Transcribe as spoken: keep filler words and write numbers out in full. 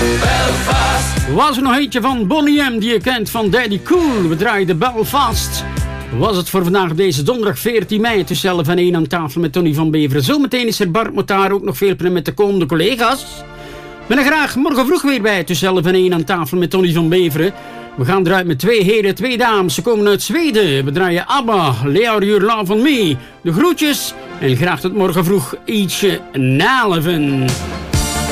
Was er nog eentje van Bonnie M die je kent van Daddy Cool. We draaiden Belfast. Was het voor vandaag deze donderdag veertien mei tussen elf en één aan tafel met Tony van Beveren. Zometeen is er Bart Motaar, ook nog veel plezier met de komende collega's. Ik ben er graag morgen vroeg weer bij tussen elf en één aan tafel met Tony van Beveren. We gaan eruit met twee heren, twee dames. Ze komen uit Zweden. We draaien ABBA, Lea Your Love on Me. De groetjes en graag tot morgen vroeg ietsje na elven.